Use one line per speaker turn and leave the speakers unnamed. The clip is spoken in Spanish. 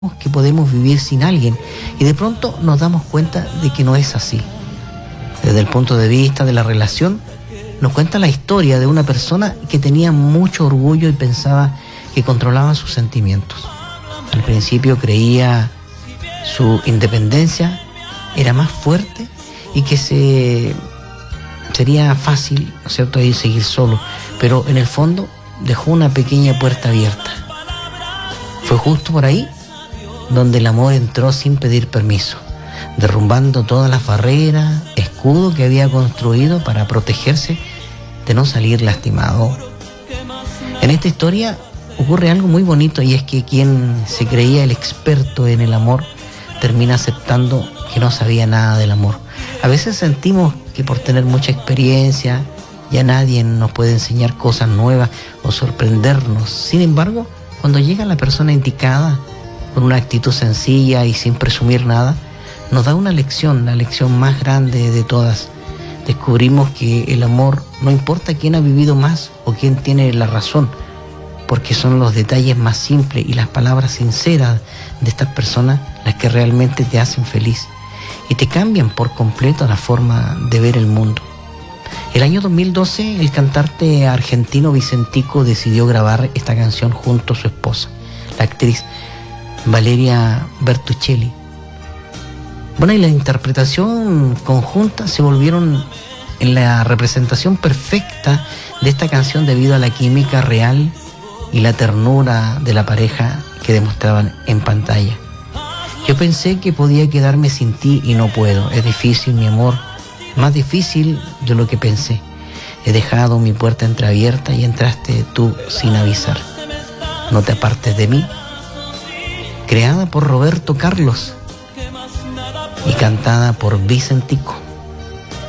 que podemos vivir sin alguien y de pronto nos damos cuenta de que no es así. Desde el punto de vista de la relación, nos cuenta la historia de una persona que tenía mucho orgullo y pensaba que controlaba sus sentimientos. Al principio creía su independencia era más fuerte y que sería fácil, ¿no es cierto?, ahí seguir solo, pero en el fondo dejó una pequeña puerta abierta. Fue justo por ahí donde el amor entró sin pedir permiso, derrumbando todas las barreras, escudo que había construido para protegerse de no salir lastimado. En esta historia ocurre algo muy bonito, y es que quien se creía el experto en el amor termina aceptando que no sabía nada del amor. A veces sentimos que por tener mucha experiencia ya nadie nos puede enseñar cosas nuevas o sorprendernos. Sin embargo, cuando llega la persona indicada, con una actitud sencilla y sin presumir nada, nos da una lección, la lección más grande de todas. Descubrimos que el amor no importa quién ha vivido más o quién tiene la razón, porque son los detalles más simples y las palabras sinceras de estas personas las que realmente te hacen feliz y te cambian por completo la forma de ver el mundo. El año 2012, el cantante argentino Vicentico decidió grabar esta canción junto a su esposa, la actriz Valeria Bertuccelli. Bueno, y la interpretación conjunta se volvieron en la representación perfecta de esta canción debido a la química real y la ternura de la pareja que demostraban en pantalla. Yo pensé que podía quedarme sin ti y no puedo. Es difícil, mi amor, más difícil de lo que pensé. He dejado mi puerta entreabierta y entraste tú sin avisar. No te apartes de mí. Creada por Roberto Carlos y cantada por Vicentico.